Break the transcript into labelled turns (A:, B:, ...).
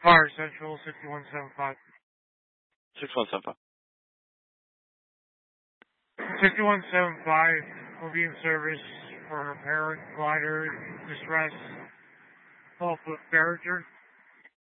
A: Fire Central 6175.
B: 6175.
A: 6175 will be in service for repair glider distress 12-foot character.